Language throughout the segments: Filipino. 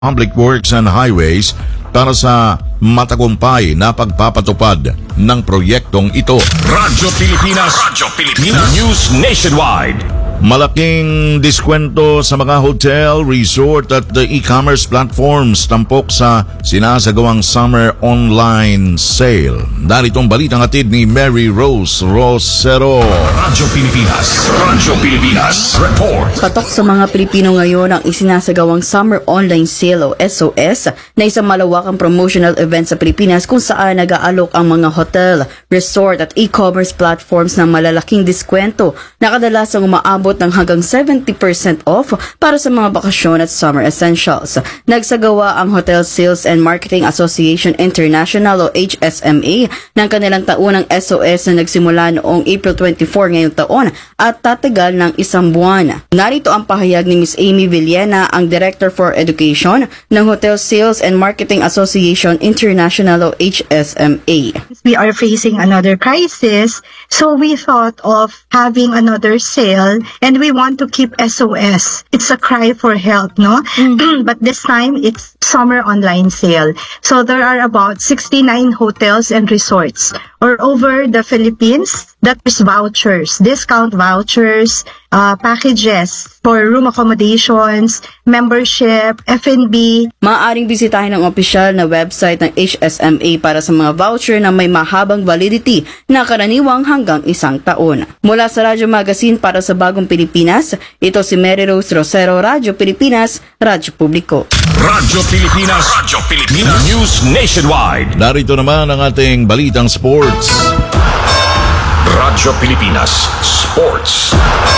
Public Works and Highways para sa matagumpay na pagpapatupad ng proyektong ito. Radyo Pilipinas News Nationwide. Malaking diskwento sa mga hotel, resort at e-commerce platforms tampok sa sinasagawang summer online sale. Narito ang balitang hatid ni Mary Rose Rosero. Radyo Pilipinas Report. Patok sa mga Pilipino ngayon ang isinasagawang Summer Online Sale o SOS na isang malawakang promotional event sa Pilipinas kung saan nag-aalok ang mga hotel, resort at e-commerce platforms ng malalaking diskwento na kadalasang umaabot ng hanggang 70% off para sa mga bakasyon at summer essentials. Nagsagawa ang Hotel Sales and Marketing Association International o HSMA ng kanilang taunang SOS na nagsimula noong April 24 ngayong taon at tatagal ng isang buwan. Narito ang pahayag ni Ms. Amy Villena, ang Director for Education ng Hotel Sales and Marketing Association International o HSMA. We are facing another crisis, so we thought of having another sale, and we want to keep SOS. It's a cry for help, no? But this time, it's summer online sale. So there are about 69 hotels and resorts all over the Philippines that is vouchers, discount vouchers, packages for room accommodations, membership, F&B. Maaaring bisitahin ang opisyal na website ng HSMA para sa mga voucher na may mahabang validity na karaniwang hanggang isang taon. Mula sa Radyo Magazine para sa Bagong Pilipinas, ito si Mary Rose Rosero, Radyo Pilipinas, Radyo Publiko. Radyo Pilipinas News Nationwide. Narito naman ang ating balitang sports. Radyo Pilipinas Sports.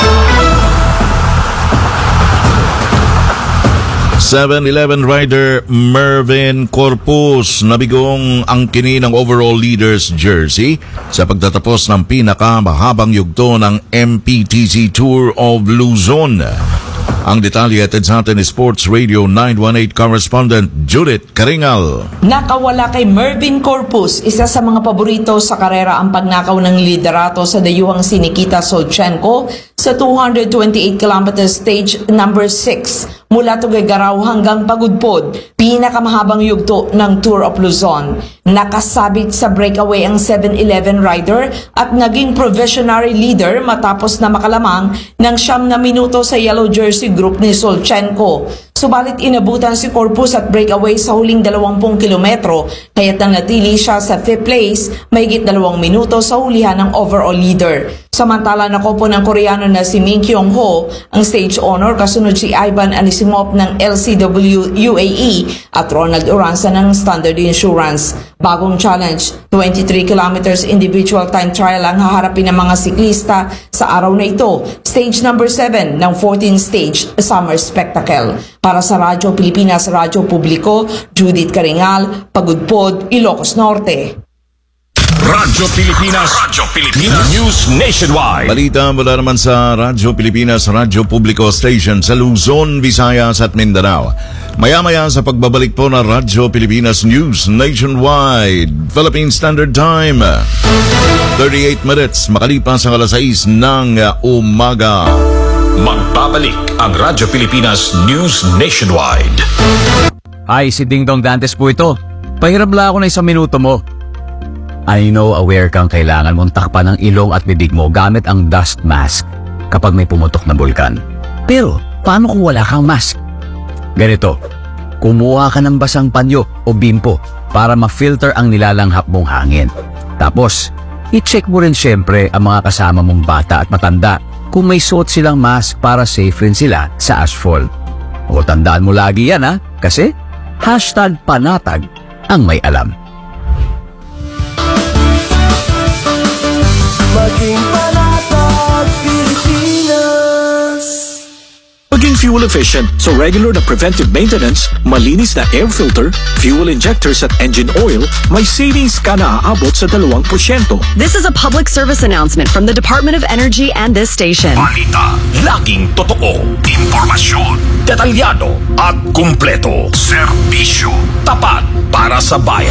7-Eleven rider Mervin Corpus nabigong ang kini ng overall leaders jersey sa pagtatapos ng pinakamahabang yugto ng MPTC Tour of Luzon. Ang detalye atid sa atin ni Sports Radio 918 correspondent Judith Karingal. Nakawala kay Mervin Corpus, isa sa mga paborito sa karera ang pagnakaw ng liderato sa dayuhang si Nikita Solchenko sa 228 km stage number 6 mula Tuguegarao hanggang Pagudpod, pinakamahabang yugto ng Tour of Luzon. Nakasabit sa breakaway ang 7-Eleven rider at naging provisionary leader matapos na makalamang ng 9 na minuto sa yellow jersey group ni Solchenko. Subalit inabutan si Corpus at breakaway sa huling 20 kilometro kaya't nanatili siya sa 5th place mahigit 2 minuto sa hulihan ng overall leader. Samantala nakopo ng Koreano na si Min Kyung-ho ang stage honor kasunod si Ivan Anisimov ng LCW UAE at Ronald Uranza ng Standard Insurance. Bagong challenge, 23 kilometers individual time trial ang haharapin ng mga siklista sa araw na ito. Stage number 7 ng 14th stage Summer Spectacle. Para sa Radyo Pilipinas, Radyo Publiko, Judith Karingal, Pagudpod, Ilocos Norte. Radyo Pilipinas News Nationwide. Balita mula naman sa Radyo Pilipinas, Radyo Publiko Station sa Luzon, Visayas at Mindanao. Maya-maya sa pagbabalik po ng Radyo Pilipinas News Nationwide, Philippine Standard Time, 38 minutes makalipas ang alas 6 ng umaga. Magbabalik ang Radyo Pilipinas News Nationwide. Hi, si Ding Dong Dantes po ito. Pahiram lang ako na 1 minuto mo. I know aware kang kailangan mong takpan ang ilong at bibig mo gamit ang dust mask kapag may pumutok na bulkan. Pero, paano kung wala kang mask? Ganito, kumuha ka ng basang panyo o bimpo para ma-filter ang nilalanghap mong hangin. Tapos, i-check mo rin syempre ang mga kasama mong bata at matanda kung may suot silang mask para safe rin sila sa ashfall. O tandaan mo lagi yan kasi #panatag ang may alam. Maging panatag, Pilipinas. Maging fuel efficient, so regular na preventive maintenance, malinis na air filter, fuel injectors at engine oil, may savings ka na aabot sa 2%. This is a public service announcement from the Department of Energy and this station. Balita, laging totoo, impormasyon, detalyado at kumpleto, serbisyo, tapat para sa bayan.